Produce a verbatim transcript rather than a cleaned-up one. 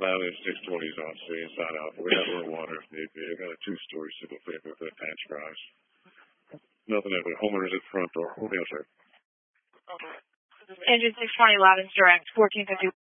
Loudon six twenties on C, inside out. We have a little water if need be. I've got a two-story single family with a patch garage. Nothing over. Homeowners at the front door. What else, sir? Engine six twenty, Loudon's direct, fourteen fifty.